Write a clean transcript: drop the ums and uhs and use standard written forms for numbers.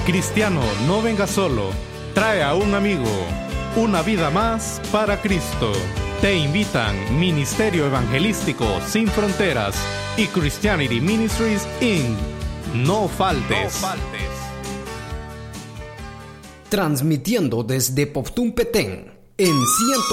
Cristiano, no venga solo, trae a un amigo. Una vida más para Cristo. Te invitan Ministerio Evangelístico Sin Fronteras y Christianity Ministries Inc. No faltes. Transmitiendo desde Poptún Petén en